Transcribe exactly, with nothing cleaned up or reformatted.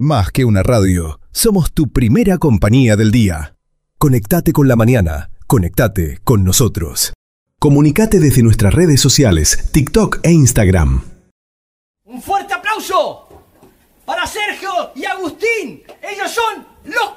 Más que una radio, somos tu primera compañía del día. Conectate con la mañana, conectate con nosotros. Comunicate desde nuestras redes sociales, TikTok e Instagram. Un fuerte aplauso para Sergio y Agustín. Ellos son los